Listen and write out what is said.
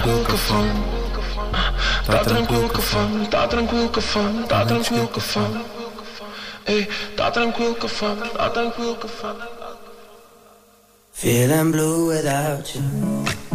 tranquilo que a fome. Tá tranquilo que a fome, tá tranquilo que a fome, tá tranquilo que a fome. Ei, tá tranquilo que a fome, tá tranquilo que a fome. Feeling blue without you.